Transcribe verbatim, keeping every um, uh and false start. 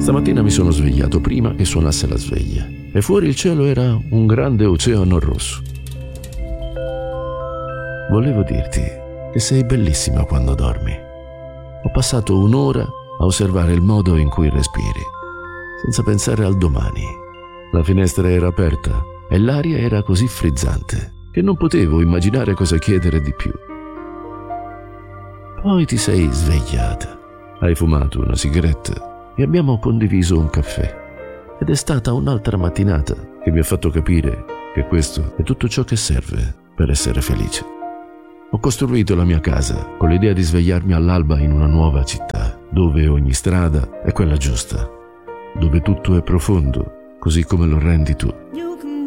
Stamattina mi sono svegliato prima che suonasse la sveglia e fuori il cielo era un grande oceano rosso. Volevo dirti che sei bellissima quando dormi. Ho passato un'ora a osservare il modo in cui respiri, senza pensare al domani. La finestra era aperta e l'aria era così frizzante che non potevo immaginare cosa chiedere di più. Poi ti sei svegliata, hai fumato una sigaretta e abbiamo condiviso un caffè. Ed è stata un'altra mattinata che mi ha fatto capire che questo è tutto ciò che serve per essere felice. Ho costruito la mia casa con l'idea di svegliarmi all'alba in una nuova città, dove ogni strada è quella giusta, dove tutto è profondo, così come lo rendi tu.